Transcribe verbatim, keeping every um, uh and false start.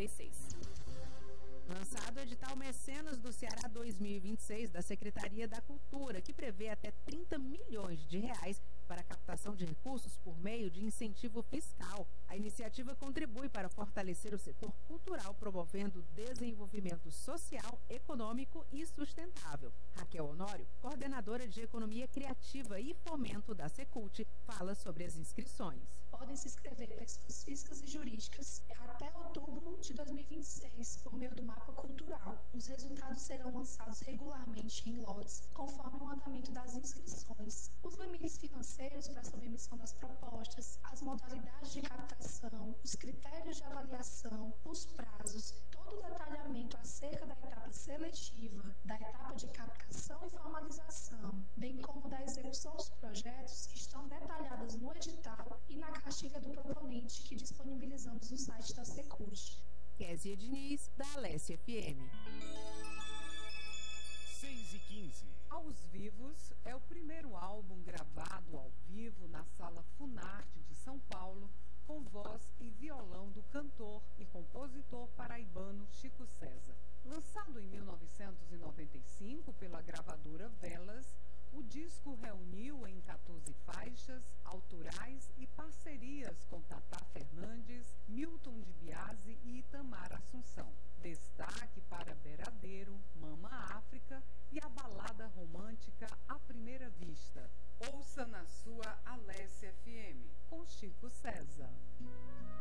noventa e seis. Lançado o edital Mecenas do Ceará dois mil e vinte e seis da Secretaria da Cultura, que prevê até trinta milhões de reais para a captação de recursos por meio de incentivo fiscal. A iniciativa contribui para fortalecer o setor cultural, promovendo desenvolvimento social, econômico e sustentável. Raquel Honório, coordenadora de Economia Criativa e Fomento da Secult, fala sobre as inscrições. Podem se inscrever pessoas físicas e jurídicas até outubro de dois mil e vinte e seis por meio do Mapa Cultural. Os resultados serão lançados regularmente em lotes, conforme o andamento das inscrições. Os limites financeiros para a submissão das propostas, as modalidades de captação, os critérios de avaliação, os prazos, todo o detalhamento acerca da etapa seletiva, da etapa de captação e formalização, bem como da execução dos projetos, estão detalhadas no edital e na cartilha do proponente que disponibilizamos no site da Secult. Kézia Diniz, da Alesse F M. seis e quinze. Aos Vivos é o primeiro álbum gravado ao vivo na Sala Funarte de São Paulo, com voz e violão do cantor e compositor paraibano Chico César. Lançado em mil novecentos e noventa e cinco pela gravadora Velas, o disco reuniu em quatorze faixas, autorais e parcerias com Tatá Fernandes, Milton de Biasi e Itamar Assunção. Destaque